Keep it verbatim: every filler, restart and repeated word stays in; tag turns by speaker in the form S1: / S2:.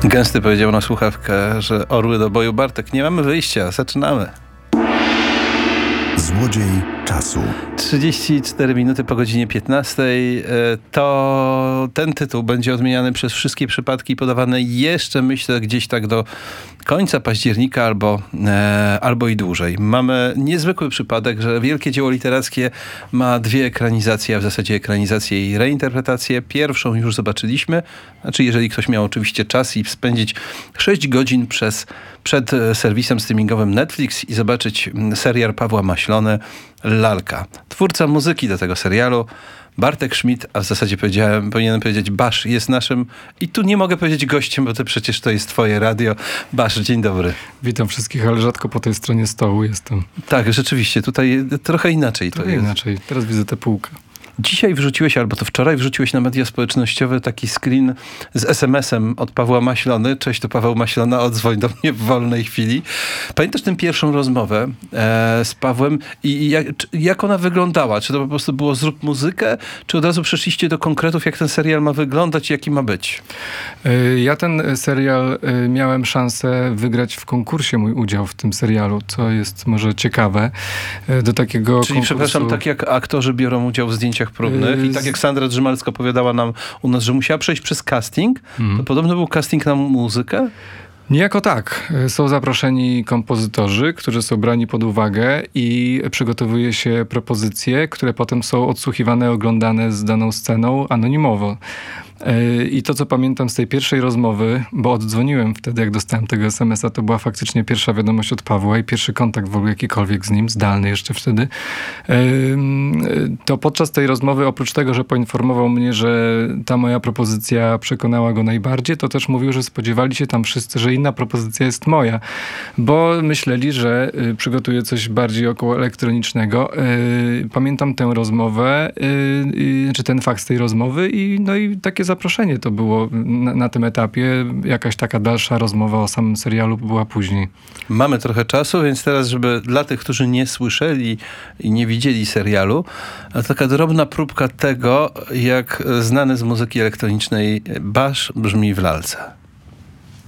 S1: Gęsty powiedział na słuchawkę, że orły do boju. Bartek, nie mamy wyjścia, zaczynamy.
S2: Złodziej czasu.
S1: trzydzieści cztery minuty po godzinie piętnastej. To ten tytuł będzie odmieniany przez wszystkie przypadki, podawany jeszcze, myślę, gdzieś tak do końca października albo, e, albo i dłużej. Mamy niezwykły przypadek, że wielkie dzieło literackie ma dwie ekranizacje, a w zasadzie ekranizację i reinterpretację. Pierwszą już zobaczyliśmy. Znaczy, jeżeli ktoś miał oczywiście czas i spędzić sześć godzin przez, przed serwisem streamingowym Netflix i zobaczyć serial Pawła Maślony Lalka. Twórca muzyki do tego serialu Bartek Schmidt, a w zasadzie powiedziałem, powinienem powiedzieć Basz, jest naszym, i tu nie mogę powiedzieć gościem, bo to przecież to jest twoje radio. Basz, dzień dobry.
S3: Witam wszystkich, ale rzadko po tej stronie stołu jestem.
S1: Tak, rzeczywiście, tutaj trochę inaczej
S3: Trochę
S1: to jest.
S3: inaczej, teraz widzę tę półkę.
S1: Dzisiaj wrzuciłeś, albo to wczoraj wrzuciłeś na media społecznościowe taki screen z es em esem od Pawła Maślony. Cześć, to Paweł Maślona, odzwoń do mnie w wolnej chwili. Pamiętasz tę pierwszą rozmowę e, z Pawłem i jak, jak ona wyglądała? Czy to po prostu było zrób muzykę, czy od razu przeszliście do konkretów, jak ten serial ma wyglądać i jaki ma być?
S3: Ja ten serial miałem szansę wygrać w konkursie, mój udział w tym serialu, co jest może ciekawe. Do takiego
S1: Czyli
S3: konkursu...
S1: przepraszam, tak jak aktorzy biorą udział w zdjęciach próbnych i tak jak Sandra Drzymalska opowiadała nam u nas, że musiała przejść przez casting,
S3: Mhm.
S1: to podobno był casting na muzykę?
S3: Niejako tak. Są zaproszeni kompozytorzy, którzy są brani pod uwagę i przygotowuje się propozycje, które potem są odsłuchiwane, oglądane z daną sceną anonimowo. I to, co pamiętam z tej pierwszej rozmowy, bo oddzwoniłem wtedy, jak dostałem tego es em es a, to była faktycznie pierwsza wiadomość od Pawła i pierwszy kontakt w ogóle jakikolwiek z nim, zdalny jeszcze wtedy. To podczas tej rozmowy, oprócz tego, że poinformował mnie, że ta moja propozycja przekonała go najbardziej, to też mówił, że spodziewali się tam wszyscy, że inna propozycja jest moja, bo myśleli, że przygotuję coś bardziej około elektronicznego. Pamiętam tę rozmowę, czy ten fakt z tej rozmowy i no i takie zaproszenie to było na, na tym etapie. Jakaś taka dalsza rozmowa o samym serialu była później.
S1: Mamy trochę czasu, więc teraz, żeby dla tych, którzy nie słyszeli i nie widzieli serialu, taka drobna próbka tego, jak znany z muzyki elektronicznej Basz brzmi w lalce.